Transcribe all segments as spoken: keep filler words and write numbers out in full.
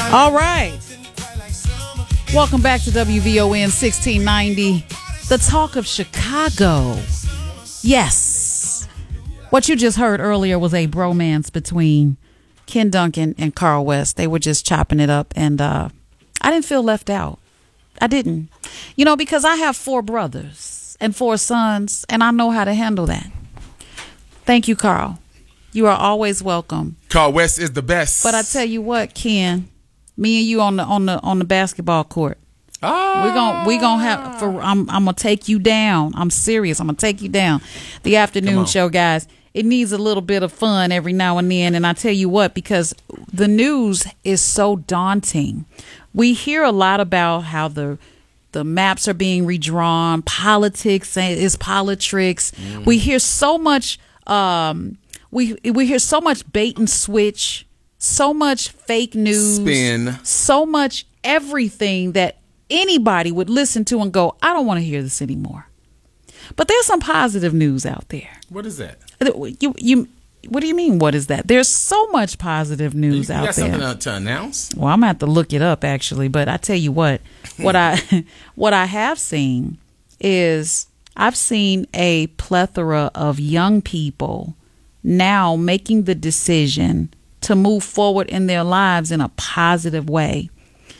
All right. Welcome back to W V O N sixteen ninety, the talk of Chicago. Yes. What you just heard earlier was a bromance between Ken Duncan and Carl West. They were just chopping it up, and uh, I didn't feel left out. I didn't. You know, because I have four brothers and four sons, and I know how to handle that. Thank you, Carl. You are always welcome. Carl West is the best. But I tell you what, Ken, me and you on the on the on the basketball court. Ah. We're gonna we gonna have for I'm I'm gonna take you down. I'm serious. I'm gonna take you down. The afternoon show, guys. It needs a little bit of fun every now and then, and I tell you what, because the news is so daunting. We hear a lot about how the the maps are being redrawn. Politics is politics. Mm. We hear so much. Um, we we hear so much bait and switch. So much fake news, spin, so much everything that anybody would listen to and go, I don't want to hear this anymore. But there's some positive news out there. What is that? You you what do you mean? What is that? There's so much positive news you, you out got there. Something to announce? Well, I'm gonna have to look it up actually. But I tell you what, what I what I have seen is I've seen a plethora of young people now making the decision to move forward in their lives in a positive way.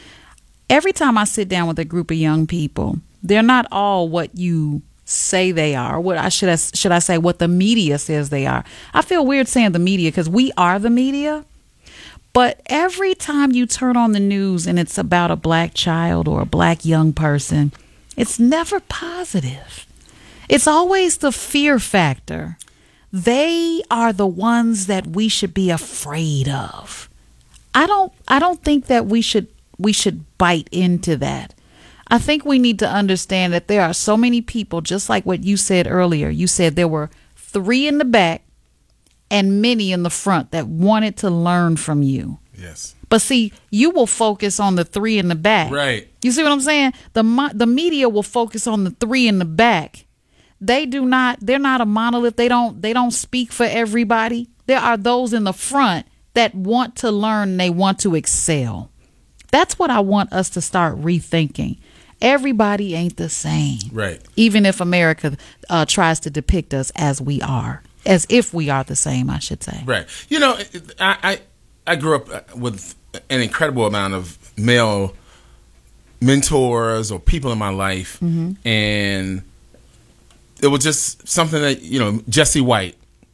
Every time I sit down with a group of young people, they're not all what you say they are. What I should I, should I say what the media says they are. I feel weird saying the media because we are the media. But every time you turn on the news and it's about a black child or a black young person, it's never positive. It's always the fear factor. They are the ones that we should be afraid of. I don't I don't think that we should we should bite into that. I think we need to understand that there are so many people, just like what you said earlier. You said there were three in the back and many in the front that wanted to learn from you. Yes. But see, you will focus on the three in the back. Right. You see what I'm saying? The the media will focus on the three in the back. They do not, they're not a monolith. They don't, they don't speak for everybody. There are those in the front that want to learn and they want to excel. That's what I want us to start rethinking. Everybody ain't the same. Right. Even if America uh, tries to depict us as we are, as if we are the same, I should say. Right. You know, I, I, I grew up with an incredible amount of male mentors or people in my life. Mm-hmm. And it was just something that, you know, Jesse White,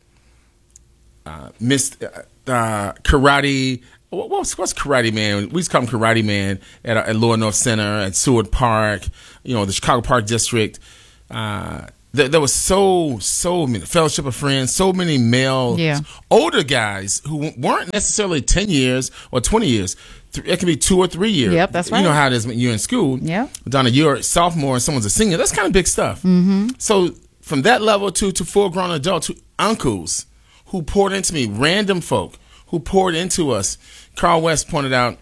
uh, Miss uh, uh, Karate. What's, what's Karate Man? We used to call him Karate Man at, at Lower North Center, at Seward Park, you know, the Chicago Park District. Uh, there, there was so, so many, Fellowship of Friends, so many male, yeah. older guys who weren't necessarily ten years or twenty years. It can be two or three years. Yep, that's right. You know how it is when you're in school. Yeah. Donna, you're a sophomore and someone's a senior. That's kind of big stuff. Mm-hmm. So from that level to, to full-grown adults, to uncles who poured into me, random folk who poured into us. Carl West pointed out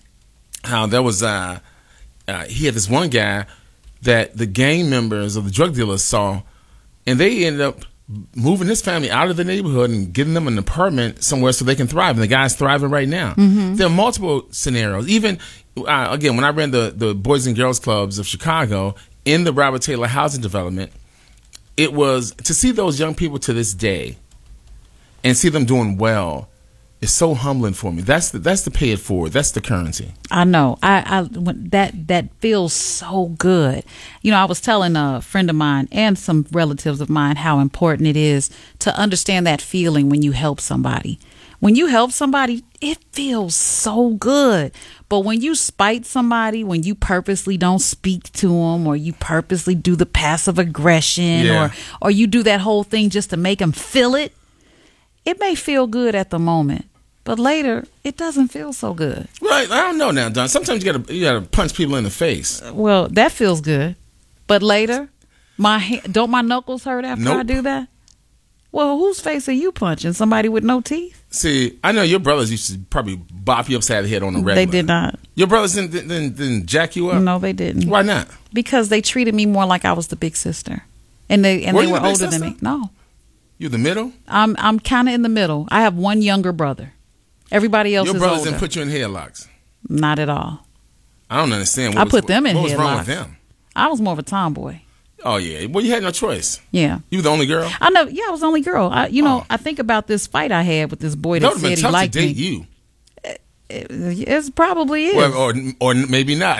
how there was, uh, uh, he had this one guy that the gang members of the drug dealers saw, and they ended up moving his family out of the neighborhood and getting them an apartment somewhere so they can thrive. And the guy's thriving right now. Mm-hmm. There are multiple scenarios. Even, uh, again, when I ran the, the Boys and Girls Clubs of Chicago in the Robert Taylor housing development, it was to see those young people to this day and see them doing well is so humbling for me. That's the, that's the pay it forward. That's the currency. I know. I, I when that that feels so good. You know, I was telling a friend of mine and some relatives of mine how important it is to understand that feeling when you help somebody. When you help somebody, it feels so good. But when you spite somebody, when you purposely don't speak to them, or you purposely do the passive aggression, yeah. or or you do that whole thing just to make them feel it, it may feel good at the moment. But later, it doesn't feel so good. Right. I don't know now, Don. Sometimes you gotta you gotta punch people in the face. Well, that feels good. But later, my don't my knuckles hurt after nope. I do that? Well, whose face are you punching? Somebody with no teeth? See, I know your brothers used to probably bop you upside the head on the regular. They did not. Your brothers didn't, didn't, didn't jack you up? No, they didn't. Why not? Because they treated me more like I was the big sister. And they and were they you were the big older sister? than me. No. You the middle? I'm I'm kind of in the middle. I have one younger brother. Everybody else Your is brothers older. didn't put you in headlocks. Not at all. I don't understand. What I was, put them in What was wrong headlocks. with them? I was more of a tomboy. Oh, yeah. Well, you had no choice. Yeah. You were the only girl? I know. Yeah, I was the only girl. I, you know, Oh. I think about this fight I had with this boy that, That would have said been he tough to liked me. date you. It, it probably is. Well, or, or maybe not.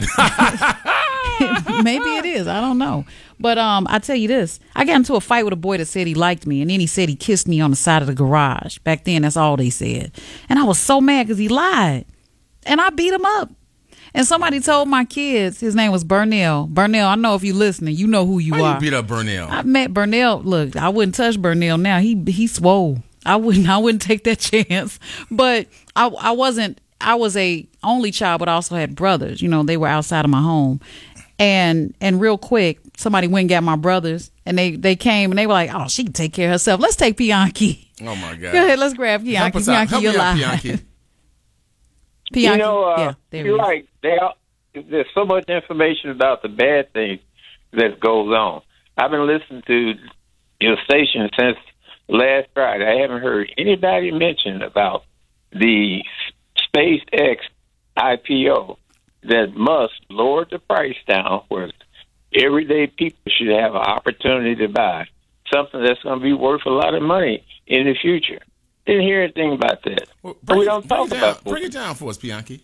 Maybe it is. I don't know. But um, I tell you this. I got into a fight with a boy that said he liked me, and then he said he kissed me on the side of the garage. Back then, that's all they said. And I was so mad because he lied. And I beat him up. And somebody told my kids, his name was Burnell. Burnell, I know if you're listening, you know who you Why are. you beat up Burnell? I met Burnell. Look, I wouldn't touch Burnell now. He he swole. I wouldn't I wouldn't take that chance. But I I wasn't I was a only child, but I also had brothers. You know, they were outside of my home. And and real quick, somebody went and got my brothers, and they, they came and they were like, "Oh, she can take care of herself. Let's take Bianchi." Oh my God! Go ahead, let's grab Help Bianchi. us out. Bianchi, Help you're me out, live. Bianchi. Bianchi. You know, uh, yeah, there you're he is. right. There, there's so much information about the bad things that goes on. I've been listening to your station since last Friday. I haven't heard anybody mention about the SpaceX I P O that must lower the price down where everyday people should have an opportunity to buy something that's going to be worth a lot of money in the future. Didn't hear anything about that. Well, But we it- don't break talk it down. about Break it down for us, Bianchi.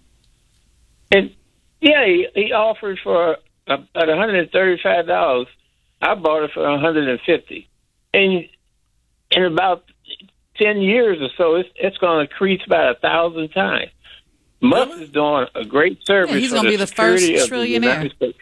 And yeah, he, he offered for about one hundred thirty-five dollars. I bought it for one hundred fifty dollars. And in about ten years or so, it's, it's going to increase about a thousand times. Musk Really? is doing a great service. Yeah, he's for gonna the be the first security of the trillionaire. United States.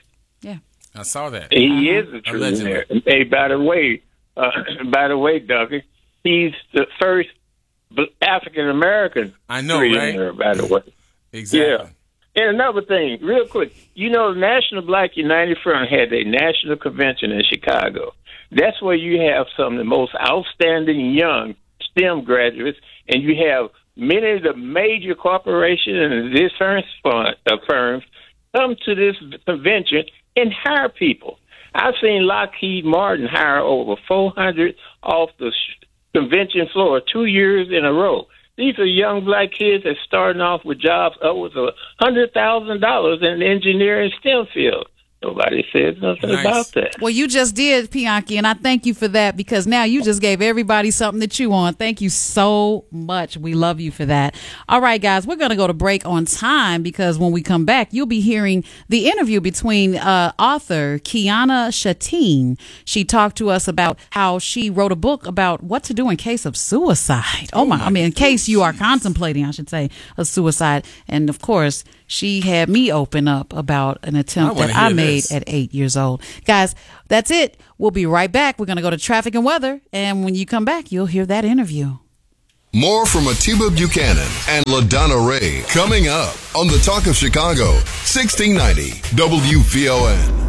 I saw that. He Uh-huh. is a Allegedly. trillionaire. Hey, by the way, uh, by the way, Dougie, he's the first African American I know, right? trillionaire. By the way, Exactly. yeah. And another thing, real quick, you know, the National Black United Front had a national convention in Chicago. That's where you have some of the most outstanding young STEM graduates, and you have many of the major corporations and defense fund- uh, firms come to this convention and hire people. I've seen Lockheed Martin hire over four hundred off the sh- convention floor two years in a row. These are young black kids that starting off with jobs upwards of one hundred thousand dollars in the engineering STEM field. Nobody says nothing Nice. about that. Well, you just did, Bianchi, and I thank you for that because now you just gave everybody something to chew on. Thank you so much. We love you for that. All right, guys, we're going to go to break on time because when we come back, you'll be hearing the interview between uh, author Kiana Shatine. She talked to us about how she wrote a book about what to do in case of suicide. Oh, my. I mean, in case you are contemplating, I should say, a suicide. And, of course, she had me open up about an attempt I wanna that I hear made this. at eight years old. Guys, that's it. We'll be right back. We're going to go to traffic and weather. And when you come back, you'll hear that interview. More from Atiba Buchanan and LaDonna Ray coming up on the Talk of Chicago, sixteen ninety W V O N.